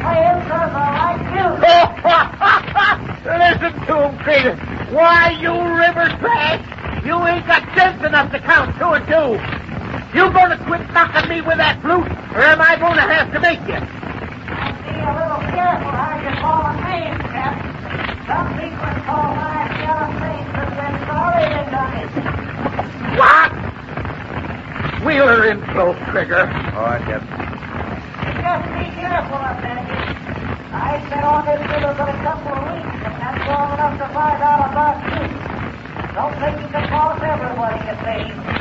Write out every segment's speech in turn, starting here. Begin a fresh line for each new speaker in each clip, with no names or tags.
Listen to him, Crater. Why, you river trash, you ain't got sense enough to count 2 and 2. You gonna quit knocking me with that flute, or am I gonna have to make you?
Be a little careful how you call a name, Cap. Some people call my young faces when sorry they done it.
What? Wheeler in close, Trigger.
All right, Captain.
Just be careful up there. I've been on this river for a couple of weeks, and that's long enough to find out about you. Don't think you can cross everybody, you see.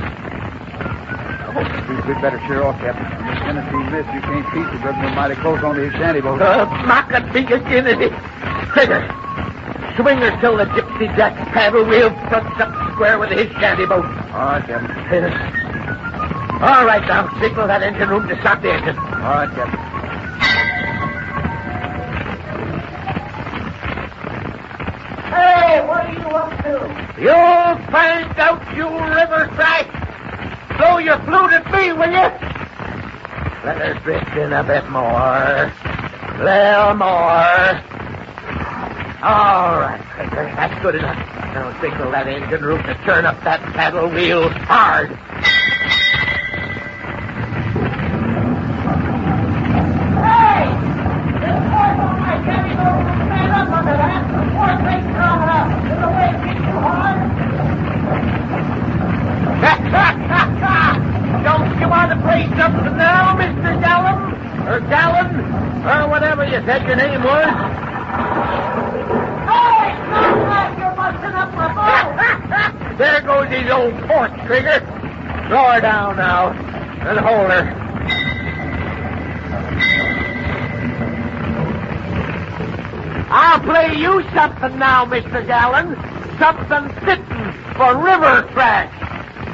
We'd better sheer off, Captain. Miss Tennessee Miss, you can't teach it, but mighty close on to his shanty boat.
Mocking me again, is it? Trigger, swing her till the Gypsy Jack's paddle wheel fronts up square with his shanty boat.
All right, Captain.
All right, now, signal that engine room to stop the engine.
All right, Captain.
Hey, what are you up to?
You'll find out, you river trash. Blow your flute at me, will you? Let her drift in a bit more. Little more. All right, Trigger, that's good enough. Now signal that engine room to turn up that paddle wheel hard.
Hey! This horse on my shanty boat will stand up under that. The horse ain't strong enough. Is the wave get too hard?
Don't you want to play something now, Mr. Gallum? Or Gallon? Or whatever you said your name was?
Hey! Stop that! You're busting up my boat!
There goes his old port, Trigger. Throw her down now. And hold her. I'll play you something now, Mr. Gallon. Something fitting for river trash.